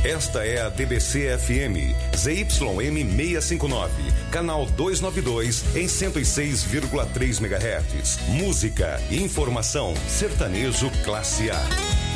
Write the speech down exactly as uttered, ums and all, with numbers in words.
Esta é a D B C F M, Z Y M seiscentos e cinquenta e nove, canal duzentos e noventa e dois, em cento e seis vírgula três megahertz. Música e informação, sertanejo classe A.